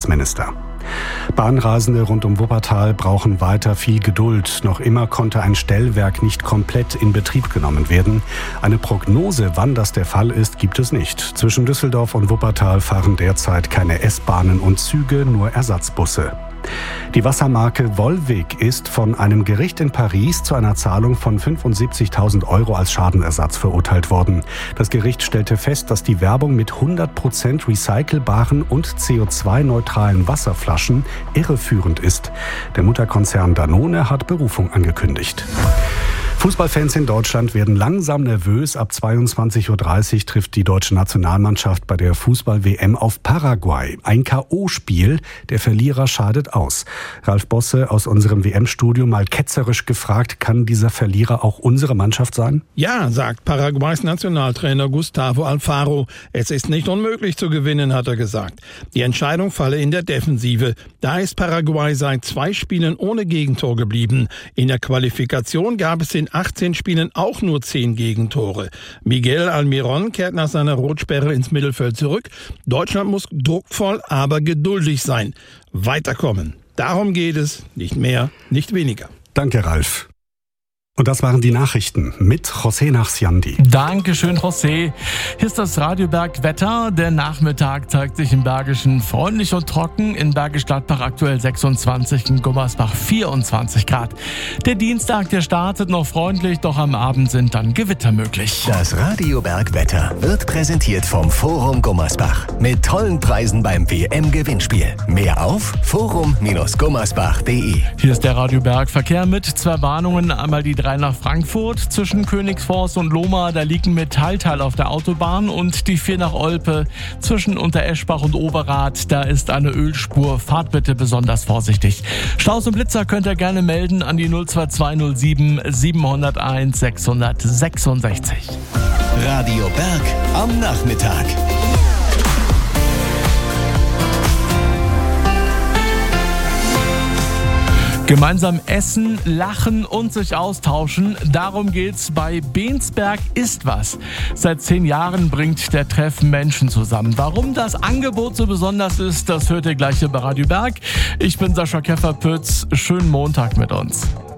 Verkehrsminister. Bahnreisende rund um Wuppertal brauchen weiter viel Geduld. Noch immer konnte ein Stellwerk nicht komplett in Betrieb genommen werden. Eine Prognose, wann das der Fall ist, gibt es nicht. Zwischen Düsseldorf und Wuppertal fahren derzeit keine S-Bahnen und Züge, nur Ersatzbusse. Die Wassermarke Volvic ist von einem Gericht in Paris zu einer Zahlung von 75.000 € als Schadenersatz verurteilt worden. Das Gericht stellte fest, dass die Werbung mit 100% recycelbaren und CO2-neutralen Wasserflaschen irreführend ist. Der Mutterkonzern Danone hat Berufung angekündigt. Fußballfans in Deutschland werden langsam nervös. Ab 22:30 Uhr trifft die deutsche Nationalmannschaft bei der Fußball-WM auf Paraguay. Ein K.O.-Spiel. Der Verlierer scheidet aus. Ralf Bosse aus unserem WM-Studio mal ketzerisch gefragt, kann dieser Verlierer auch unsere Mannschaft sein? Ja, sagt Paraguays Nationaltrainer Gustavo Alfaro. Es ist nicht unmöglich zu gewinnen, hat er gesagt. Die Entscheidung falle in der Defensive. Da ist Paraguay seit 2 Spielen ohne Gegentor geblieben. In der Qualifikation gab es in 18 Spielen auch nur 10 Gegentore. Miguel Almirón kehrt nach seiner Rotsperre ins Mittelfeld zurück. Deutschland muss druckvoll, aber geduldig sein. Weiterkommen. Darum geht es. Nicht mehr, nicht weniger. Danke, Ralf. Und das waren die Nachrichten mit José Nachsiandi. Dankeschön, José. Hier ist das Radioberg Wetter. Der Nachmittag zeigt sich im Bergischen freundlich und trocken. In Bergisch Gladbach aktuell 26, in Gummersbach 24 Grad. Der Dienstag, der startet noch freundlich, doch am Abend sind dann Gewitter möglich. Das Radioberg Wetter wird präsentiert vom Forum Gummersbach. Mit tollen Preisen beim WM-Gewinnspiel. Mehr auf forum-gummersbach.de. Hier ist der Radioberg Verkehr mit 2 Warnungen. Einmal die 3 nach Frankfurt zwischen Königsforst und Lohmar, da liegt ein Metallteil auf der Autobahn, und die 4 nach Olpe zwischen Untereschbach und Overath, da ist eine Ölspur. Fahrt bitte besonders vorsichtig. Staus und Blitzer könnt ihr gerne melden an die 02207 701 666. Radio Berg am Nachmittag. Gemeinsam essen, lachen und sich austauschen, darum geht's bei Bensberg ist was. Seit 10 Jahren bringt der Treff Menschen zusammen. Warum das Angebot so besonders ist, das hört ihr gleich hier bei Radio Berg. Ich bin Sascha Kefferpütz. Schönen Montag mit uns.